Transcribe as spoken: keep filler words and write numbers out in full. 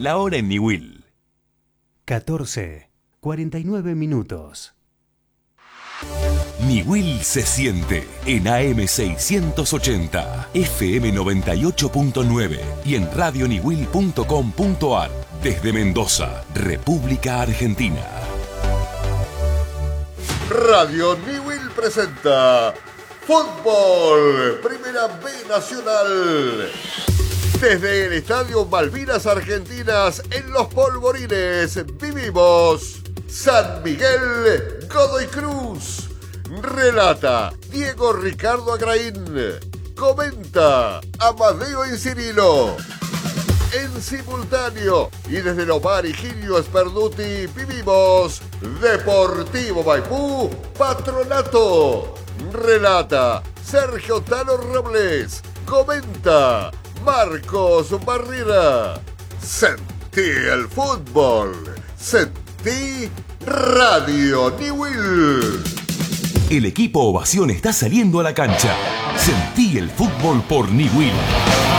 La hora en Niwil. catorce, cuarenta y nueve minutos. Niwil se siente en A M seiscientos ochenta, F M noventa y ocho punto nueve y en radio niwil punto com punto ar desde Mendoza, República Argentina. Radio Niwil presenta Fútbol, Primera B Nacional. Desde el Estadio Malvinas Argentinas en Los Polvorines vivimos San Miguel Godoy Cruz. Relata Diego Ricardo Agraín. Comenta Amadeo Incirilo. En simultáneo y desde Lomar Higinio Sperduti vivimos Deportivo Maipú Patronato. Relata Sergio Talo Robles. Comenta Marcos Barrera. Sentí el fútbol. Sentí Radio Niwil. El equipo Ovación está saliendo a la cancha. Sentí el fútbol por Niwil.